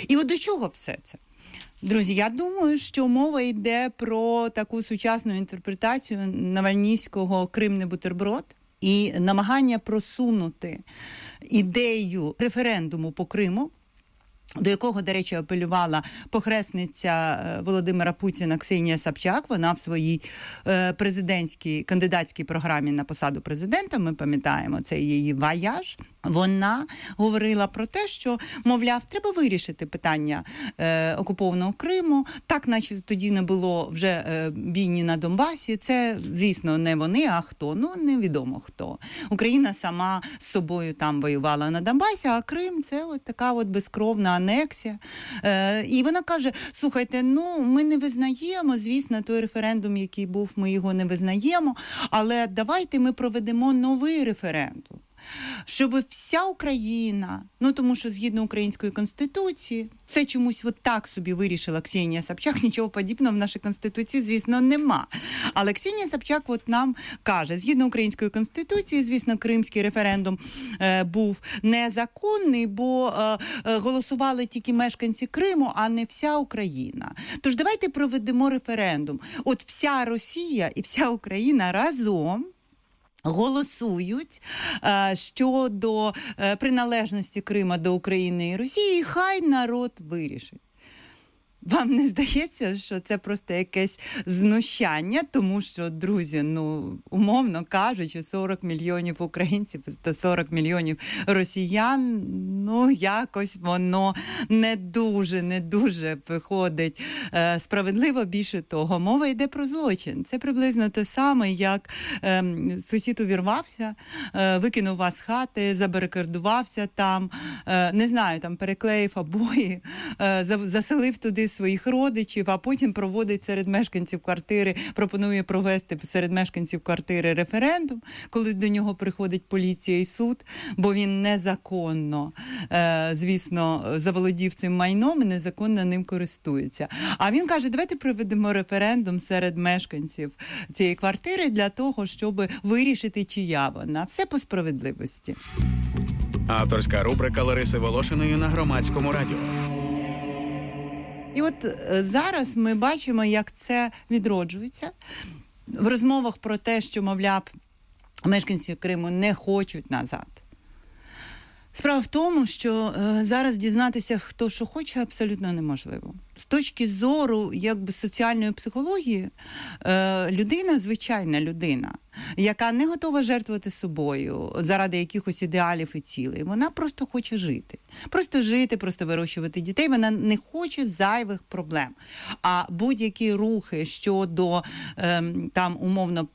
І от до чого все це? Друзі, я думаю, що мова йде про таку сучасну інтерпретацію Навальнійського «Крим не бутерброд» і намагання просунути ідею референдуму по Криму, до якого, до речі, апелювала похресниця Володимира Путіна Ксенія Собчак. Вона в своїй президентській, кандидатській програмі на посаду президента, ми пам'ятаємо, це її вояж, вона говорила про те, що, мовляв, треба вирішити питання окупованого Криму. Так, наче тоді не було вже війни на Донбасі. Це, звісно, не вони, а хто? Ну, невідомо хто. Україна сама з собою там воювала на Донбасі, а Крим – це от така от безкровна анексія. І вона каже, слухайте, ну, ми не визнаємо, звісно, той референдум, який був, ми його не визнаємо, але давайте ми проведемо новий референдум. Щоб вся Україна, ну тому що згідно Української Конституції, це чомусь от так собі вирішила Ксенія Собчак, нічого подібного в нашій Конституції, звісно, нема. Але Ксенія Собчак от нам каже, згідно Української Конституції, звісно, кримський референдум був незаконний, бо голосували тільки мешканці Криму, а не вся Україна. Тож давайте проведемо референдум. От вся Росія і вся Україна разом голосують щодо приналежності Крима до України і Росії, і хай народ вирішить. Вам не здається, що це просто якесь знущання? Тому що, друзі, ну, умовно кажучи, 40 мільйонів українців, 140 мільйонів росіян, ну, якось воно не дуже виходить справедливо. Більше того, мова йде про злочин. Це приблизно те саме, як сусід увірвався, викинув вас з хати, забарикадувався там, не знаю, там переклеїв обої, заселив туди своїх родичів, а потім проводить серед мешканців квартири, пропонує провести серед мешканців квартири референдум, коли до нього приходить поліція і суд, бо він незаконно, звісно, заволодів цим майном і незаконно ним користується. А він каже, давайте проведемо референдум серед мешканців цієї квартири для того, щоб вирішити, чия вона. Все по справедливості. Авторська рубрика Лариси Волошиної на Громадському радіо. І от зараз ми бачимо, як це відроджується. В розмовах про те, що, мовляв, мешканці Криму не хочуть назад. Справа в тому, що зараз дізнатися, хто що хоче, абсолютно неможливо. З точки зору якби соціальної психології, людина, звичайна людина, яка не готова жертвувати собою заради якихось ідеалів і цілей, вона просто хоче жити. Просто жити, просто вирощувати дітей. Вона не хоче зайвих проблем. А будь-які рухи щодо там умовно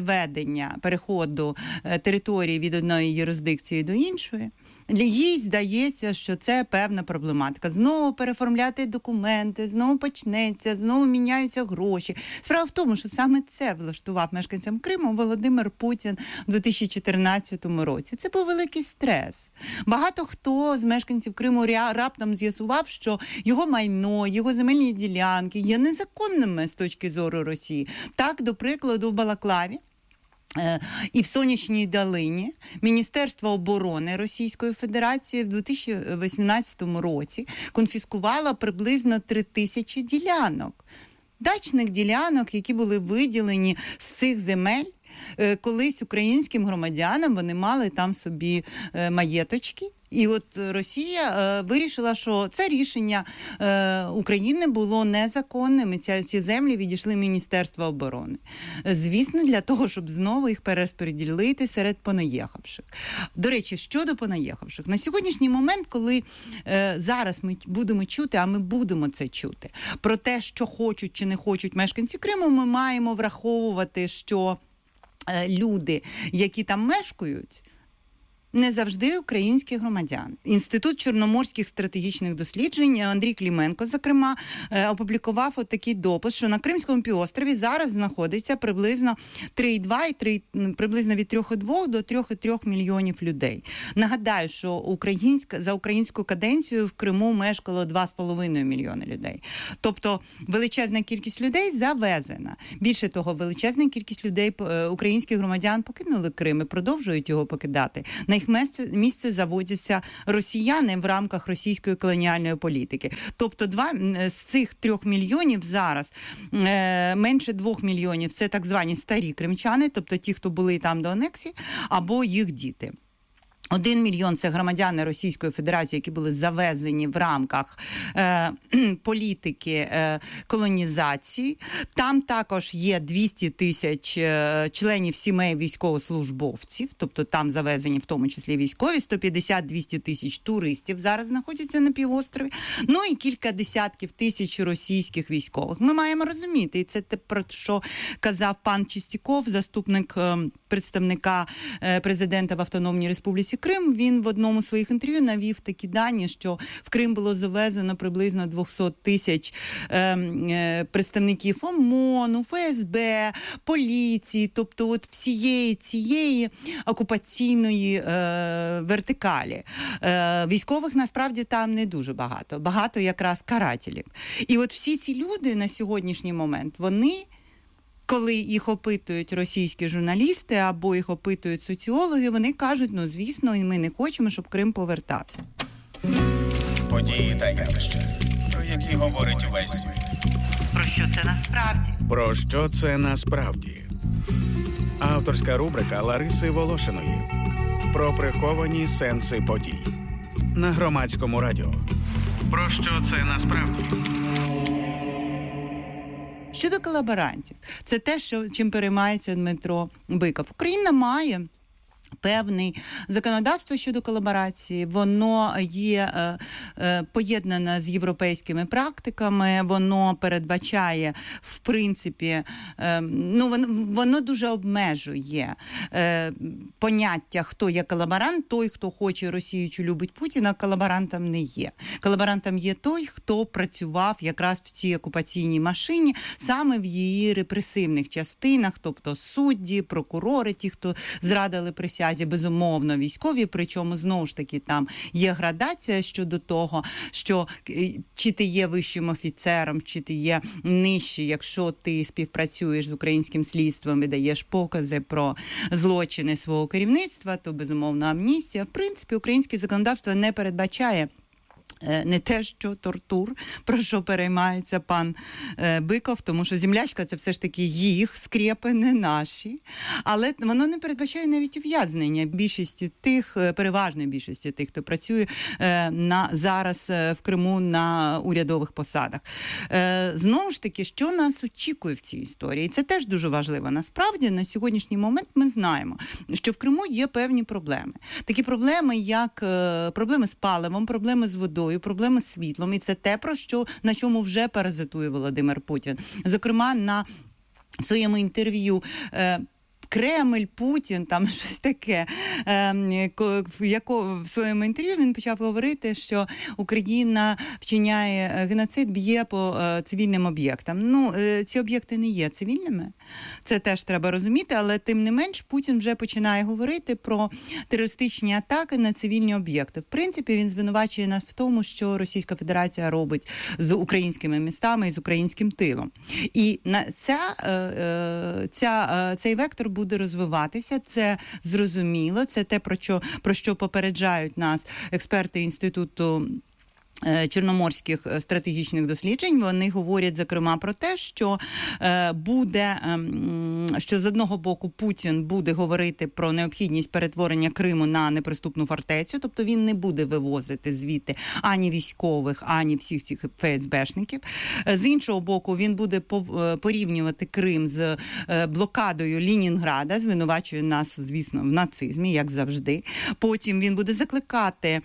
переходу території від одної юрисдикції до іншої, їй здається, що це певна проблематика. Знову переформляти документи, знову почнеться, знову міняються гроші. Справа в тому, що саме це влаштував мешканцям Криму Володимир Путін у 2014 році. Це був великий стрес. Багато хто з мешканців Криму раптом з'ясував, що його майно, його земельні ділянки є незаконними з точки зору Росії. Так, до прикладу, в Балаклаві і в Сонячній Долині Міністерство оборони Російської Федерації в 2018 році конфіскувало приблизно 3000 ділянок. Дачних ділянок, які були виділені з цих земель колись українським громадянам, вони мали там собі маєточки. І от Росія вирішила, що це рішення України було незаконним, і ці землі відійшли Міністерству оборони. Звісно, для того, щоб знову їх перерозподілити серед понаїхавших. До речі, щодо понаїхавших. На сьогоднішній момент, коли зараз ми будемо чути, а ми будемо це чути, про те, що хочуть чи не хочуть мешканці Криму, ми маємо враховувати, що люди, які там мешкають, не завжди українські громадяни. Інститут чорноморських стратегічних досліджень Андрій Клименко, зокрема, опублікував отакий допис, що на Кримському півострові зараз знаходиться приблизно 3,2 приблизно від 3,2 до 3,3 мільйонів людей. Нагадаю, що за українську каденцію в Криму мешкало 2,5 мільйони людей. Тобто величезна кількість людей завезена. Більше того, величезна кількість людей, українських громадян, покинули Крим і продовжують його покидати. На їх місце заводяться росіяни в рамках російської колоніальної політики. Тобто з цих 3 мільйонів зараз менше 2 мільйонів – це так звані старі кримчани, тобто ті, хто були там до анексії, або їх діти. 1 мільйон – це громадяни Російської Федерації, які були завезені в рамках політики колонізації. Там також є 200 тисяч членів сімей військовослужбовців, тобто там завезені в тому числі військові, 150-200 тисяч туристів зараз знаходяться на півострові, ну і кілька десятків тисяч російських військових. Ми маємо розуміти, і це те, про що казав пан Чистяков, заступник представника президента в Автономній Республіці Крим. Він в одному з своїх інтерв'ю навів такі дані, що в Крим було завезено приблизно 200 тисяч представників ОМОН, ФСБ, поліції, тобто от всієї цієї окупаційної вертикалі. Військових насправді там не дуже багато. Багато якраз карателів. І от всі ці люди на сьогоднішній момент, вони, коли їх опитують російські журналісти або їх опитують соціологи, вони кажуть, ну, звісно, ми не хочемо, щоб Крим повертався. Події та явища, про які говорить весь світ. Про що це насправді? Про що це насправді? Авторська рубрика Лариси Волошиної. Про приховані сенси подій. На Громадському радіо. Про що це насправді? Щодо колаборантів, це те, чим переймається Дмитро Биков. Україна має певне законодавство щодо колаборації, воно є поєднане з європейськими практиками, воно передбачає, в принципі, воно дуже обмежує поняття, хто є колаборант, той, хто хоче Росію чи любить Путіна, колаборантом не є. Колаборантом є той, хто працював якраз в цій окупаційній машині, саме в її репресивних частинах, тобто судді, прокурори, ті, хто зрадили присязі, безумовно, військові, причому, знову ж таки, там є градація щодо того, що чи ти є вищим офіцером, чи ти є нижчий, якщо ти співпрацюєш з українським слідством і даєш покази про злочини свого керівництва, то, безумовно, амністія. В принципі, українське законодавство не передбачає не те, що тортур, про що переймається пан Биков, тому що землячка – це все ж таки їх скрепи, не наші. Але воно не передбачає навіть ув'язнення більшості тих, переважної більшості тих, хто працює зараз в Криму на урядових посадах. Знову ж таки, що нас очікує в цій історії? І це теж дуже важливо. Насправді, на сьогоднішній момент ми знаємо, що в Криму є певні проблеми. Такі проблеми, як проблеми з паливом, проблеми з водою, проблеми з світлом. І це те, на чому вже паразитує Володимир Путін. Зокрема, на своєму інтерв'ю Кремль, Путін, там щось таке. В своєму інтерв'ю він почав говорити, що Україна вчиняє геноцид, б'є по цивільним об'єктам. Ну, ці об'єкти не є цивільними. Це теж треба розуміти, але тим не менш Путін вже починає говорити про терористичні атаки на цивільні об'єкти. В принципі, він звинувачує нас в тому, що Російська Федерація робить з українськими містами і з українським тилом. І цей вектор буде розвиватися, це зрозуміло, це те, про що попереджають нас експерти Інституту чорноморських стратегічних досліджень. Вони говорять, зокрема, про те, що що з одного боку Путін буде говорити про необхідність перетворення Криму на неприступну фортецю, тобто він не буде вивозити звідти ані військових, ані всіх цих ФСБшників. З іншого боку, він буде порівнювати Крим з блокадою Ленінграда, звинувачує нас, звісно, в нацизмі, як завжди. Потім він буде закликати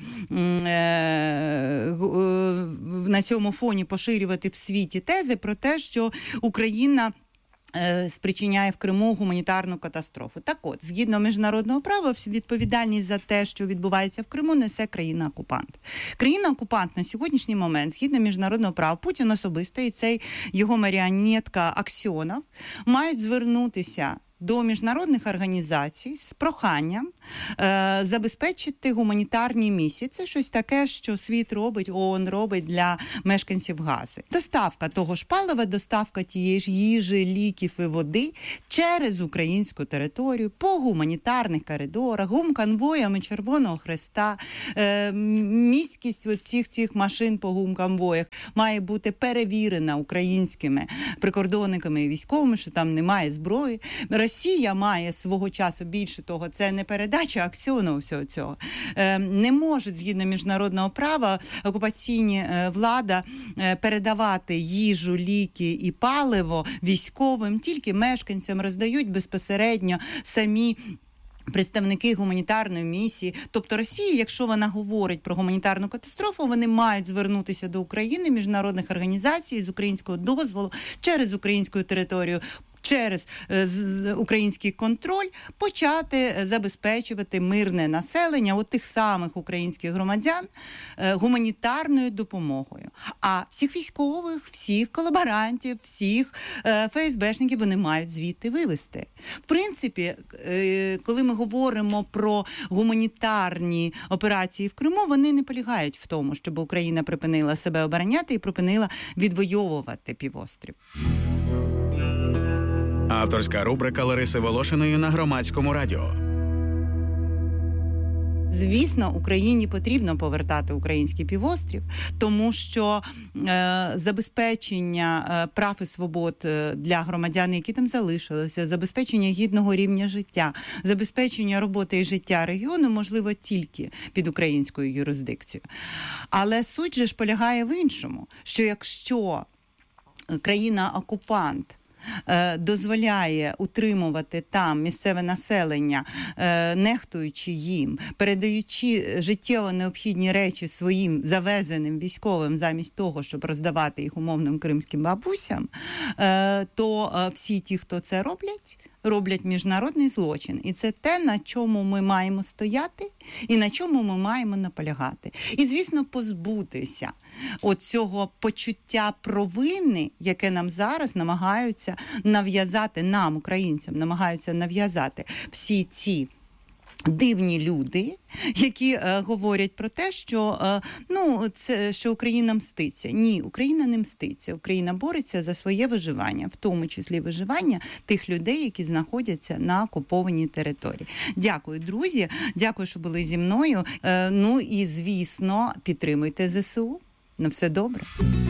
на цьому фоні поширювати в світі тези про те, що Україна спричиняє в Криму гуманітарну катастрофу. Так от, згідно міжнародного права, відповідальність за те, що відбувається в Криму, несе країна-окупант. Країна-окупант на сьогоднішній момент, згідно міжнародного права, Путін особисто і цей його маріонетка Аксьонов мають звернутися до міжнародних організацій з проханням забезпечити гуманітарні місії. Це щось таке, що світ робить, ООН робить для мешканців Гази. Доставка того ж палива, доставка тієї ж їжі, ліків і води через українську територію, по гуманітарних коридорах, гумконвоями Червоного Хреста. Міськість цих машин по гумконвоях має бути перевірена українськими прикордонниками і військовими, що там немає зброї. Росія має свого часу, більше того, це не передача акціону всього цього. Не можуть, згідно міжнародного права, окупаційні влада передавати їжу, ліки і паливо військовим, тільки мешканцям роздають безпосередньо самі представники гуманітарної місії. Тобто Росія, якщо вона говорить про гуманітарну катастрофу, вони мають звернутися до України, міжнародних організацій з українського дозволу, через українську територію, через український контроль почати забезпечувати мирне населення тих самих українських громадян гуманітарною допомогою. А всіх військових, всіх колаборантів, всіх ФСБшників вони мають звідти вивезти. В принципі, коли ми говоримо про гуманітарні операції в Криму, вони не полягають в тому, щоб Україна припинила себе обороняти і припинила відвоювати півострів. Авторська рубрика Лариси Волошиної на Громадському радіо. Звісно, Україні потрібно повертати український півострів, тому що забезпечення прав і свобод для громадян, які там залишилися, забезпечення гідного рівня життя, забезпечення роботи і життя регіону можливо тільки під українською юрисдикцією. Але суть же ж полягає в іншому, що якщо країна-окупант дозволяє утримувати там місцеве населення, нехтуючи їм, передаючи життєво необхідні речі своїм завезеним військовим замість того, щоб роздавати їх умовним кримським бабусям, то всі ті, хто це роблять міжнародний злочин. І це те, на чому ми маємо стояти і на чому ми маємо наполягати. І, звісно, позбутися оцього почуття провини, яке нам зараз намагаються нав'язати, нам, українцям, намагаються нав'язати всі ці дивні люди, які говорять про те, що Україна мститься. Ні, Україна не мститься. Україна бореться за своє виживання, в тому числі виживання тих людей, які знаходяться на окупованій території. Дякую, друзі. Дякую, що були зі мною. І, звісно, підтримуйте ЗСУ. На все добре.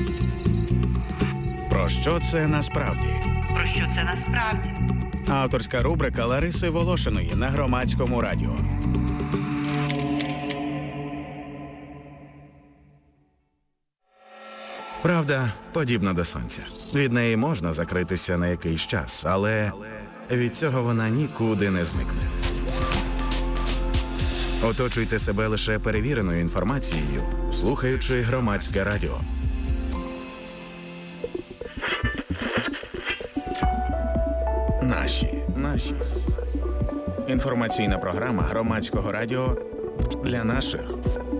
Про що це насправді? Про що це насправді? Авторська рубрика Лариси Волошиної на Громадському радіо. Правда подібна до сонця. Від неї можна закритися на якийсь час, але від цього вона нікуди не зникне. Оточуйте себе лише перевіреною інформацією, слухаючи Громадське радіо. Наші. Інформаційна програма Громадського радіо для наших.